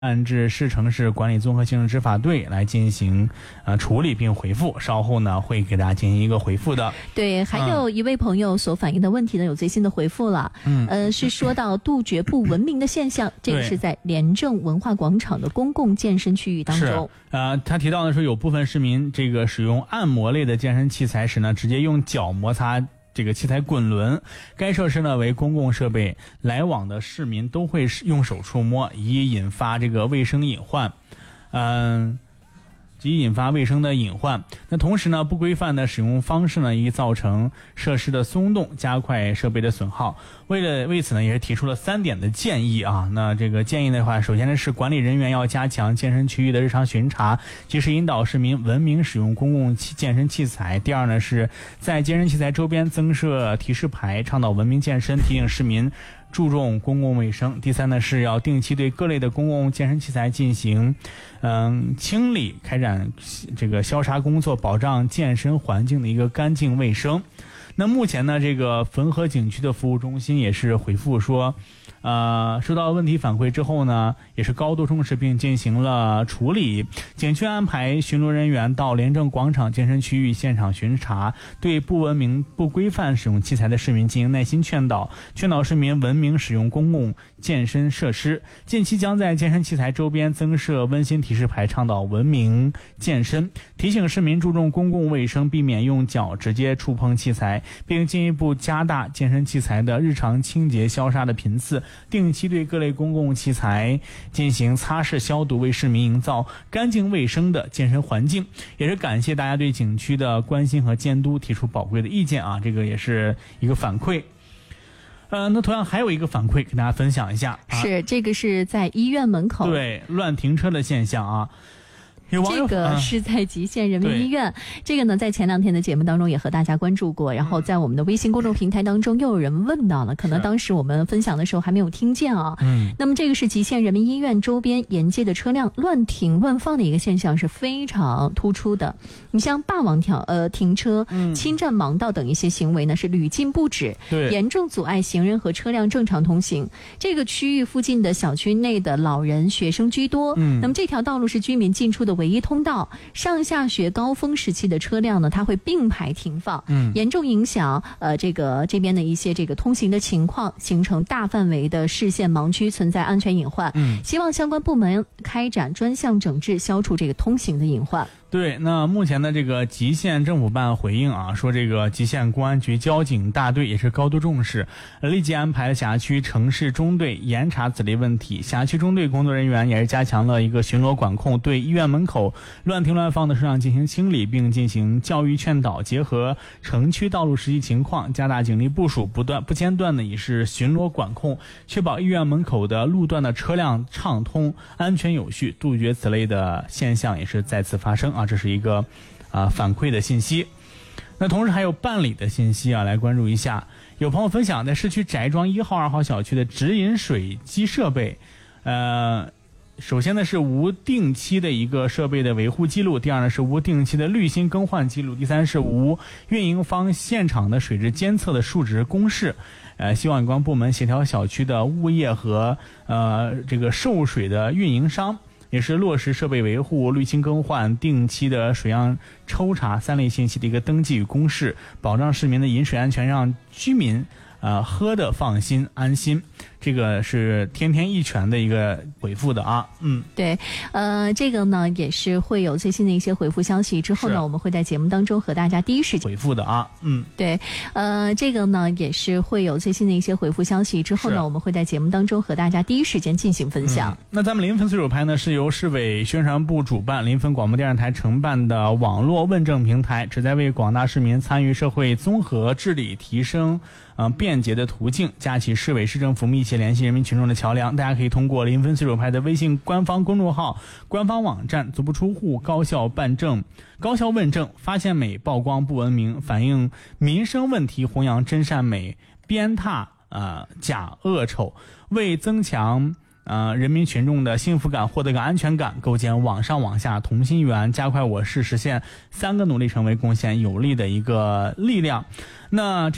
案至市城市管理综合行政执法队来进行处理并回复，稍后呢会给大家进行一个回复的。 对，还有一位朋友所反映的问题呢有最新的回复了，是说到杜绝不文明的现象，这个是在廉政文化广场的公共健身区域当中。 他提到的说有部分市民这个使用按摩类的健身器材时呢，直接用脚摩擦这个器材滚轮，该设施呢为公共设备，来往的市民都会用手触摸，以引发这个卫生隐患，及引发卫生的隐患。那同时呢，不规范的使用方式呢，易造成设施的松动，加快设备的损耗。为此呢，也是提出了3点的建议啊。那这个建议的话，首先呢是管理人员要加强健身区域的日常巡查，及时引导市民文明使用公共健身器材。第二呢，是在健身器材周边增设提示牌，倡导文明健身，提醒市民注重公共卫生。第三呢，是要定期对各类的公共健身器材进行清理，开展这个消杀工作，保障健身环境的一个干净卫生。那目前呢，这个汾河景区的服务中心也是回复说，收到问题反馈之后呢，也是高度重视并进行了处理。景区安排巡逻人员到廉政广场健身区域现场巡查，对不文明不规范使用器材的市民进行耐心劝导市民文明使用公共健身设施。近期将在健身器材周边增设温馨提示牌，倡导文明健身，提醒市民注重公共卫生，避免用脚直接触碰器材，并进一步加大健身器材的日常清洁消杀的频次，定期对各类公共器材进行擦拭消毒，为市民营造干净卫生的健身环境。也是感谢大家对景区的关心和监督，提出宝贵的意见啊，这个也是一个反馈。那同样还有一个反馈跟大家分享一下， 是这个是在医院门口对乱停车的现象啊。 这个是在吉县人民医院，这个呢在前2天的节目当中也和大家关注过，然后在我们的微信公众平台当中又有人问到了，可能当时我们分享的时候还没有听见啊。那么这个是吉县人民医院周边沿街的车辆乱停乱放的一个现象是非常突出的。你像霸王停车、侵占盲道等一些行为呢是屡禁不止，严重阻碍行人和车辆正常通行。这个区域附近的小区内的老人、学生居多，那么这条道路是居民进出的唯一通道，上下学高峰时期的车辆呢，它会并排停放，严重影响这边的一些这个通行的情况，形成大范围的视线盲区，存在安全隐患。希望相关部门开展专项整治，消除这个通行的隐患。 对，那目前的这个吉县政府办回应啊，说这个吉县公安局交警大队也是高度重视，立即安排了辖区城市中队严查此类问题。辖区中队工作人员也是加强了一个巡逻管控，对医院门口乱停乱放的车辆进行清理，并进行教育劝导，结合城区道路实际情况，加大警力部署，不间断的以是巡逻管控，确保医院门口的路段的车辆畅通、安全有序，杜绝此类的现象也是再次发生啊。这是一个反馈的信息。那同时还有办理的信息啊，来关注一下。有朋友分享，在市区翟庄1号、2号小区的直饮水机设备，首先呢是无定期的一个设备的维护记录，第二呢是无定期的滤芯更换记录，第三是无运营方现场的水质监测的数值公示。希望有关部门协调小区的物业和这个售水的运营商，也是落实设备维护、滤芯更换、定期的水样抽查3类信息的一个登记与公示，保障市民的饮水安全，让居民喝的放心安心。这个是天天一拳的一个回复的啊。 对，这个呢也是会有最新的一些回复消息，之后呢我们会在节目当中和大家第一时间回复的啊。 对，这个呢也是会有最新的一些回复消息，之后呢我们会在节目当中和大家第一时间进行分享。 那咱们临汾随手拍呢是由市委宣传部主办，临汾广播电视台承办的网络问政平台，旨在为广大市民参与社会综合治理提升便捷的途径，架起市委市政府密切联系人民群众的桥梁。大家可以通过临汾随手拍的微信官方公众号、官方网站，足不出户高效问政，发现美，曝光不文明，反映民生问题，弘扬真善美，鞭挞假恶丑，为增强人民群众的幸福感、获得感、安全感，构建网上网下同心圆，加快我市实现3个努力成为贡献有力的一个力量。那